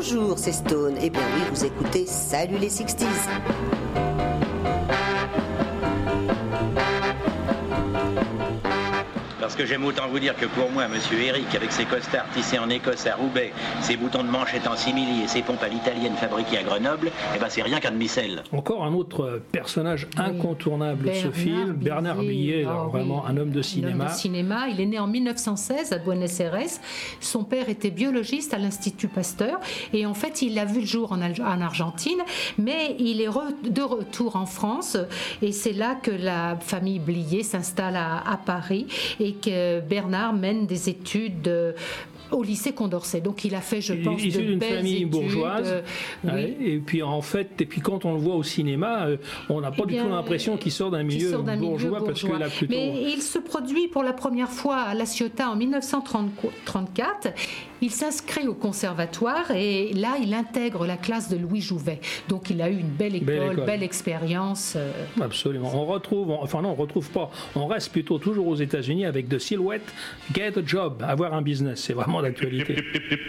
Bonjour, c'est Stone. Eh bien oui, vous écoutez Salut les 60s. Parce que j'aime autant vous dire que pour moi, monsieur Eric, avec ses costards tissés en Écosse à Roubaix, ses boutons de manchette en simili et ses pompes à l'italienne fabriquées à Grenoble, eh ben c'est rien qu'un demi-sel. Encore un autre personnage incontournable de ce film, Bernard Blier, vraiment un homme de cinéma. Un homme de cinéma. Il est né en 1916 à Buenos Aires. Son père était biologiste à l'Institut Pasteur et en fait il a vu le jour en Argentine, mais il est de retour en France et c'est là que la famille Blier s'installe à Paris et que Bernard mène des études au lycée Condorcet. Donc il a fait, je pense, issu d'une belles famille études, bourgeoise. Oui. Et puis quand on le voit au cinéma, on n'a pas du tout l'impression qu'il sort d'un milieu bourgeois parce qu'il a plutôt. Mais il se produit pour la première fois à La Ciotat en 1934. Il s'inscrit au conservatoire et là il intègre la classe de Louis Jouvet. Donc il a eu une belle école. Belle expérience. Absolument. On retrouve pas. On reste plutôt toujours aux États-Unis avec The Silhouette, Get a Job, avoir un business. C'est vraiment d'actualité.